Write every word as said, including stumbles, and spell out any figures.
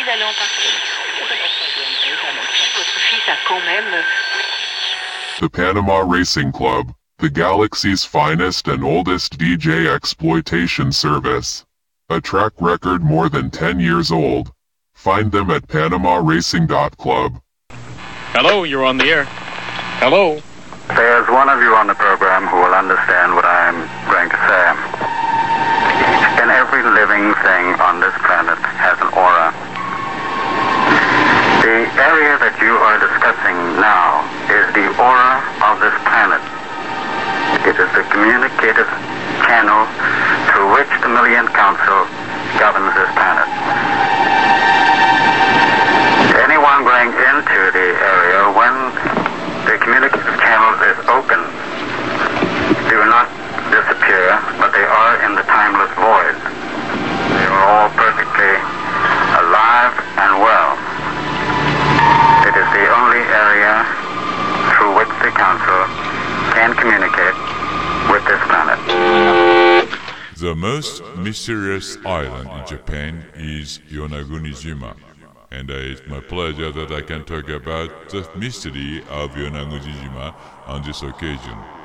envie d'aller en partie. Votre fils a quand même... The Panama Racing Club, the galaxy's finest and oldest D J exploitation service. A track record more than ten years old. Find them at panama racing dot club. Hello, you're on the air. Hello. There's one of you on the program who will understand what I'm going to say. Each and every living thing on this planet has an aura. The area that you are discussing now is the aura of this planet. It is the communicative channel through which the Million Council governs this planet. Anyone going into the area when the communicative channel is open do not disappear, but they are in the timeless void. They are all perfectly alive and well. It is the only area through which the Council can communicate with this planet. The most mysterious island in Japan is Yonagunijima, and uh, it's my pleasure that I can talk about the mystery of Yonagunijima on this occasion.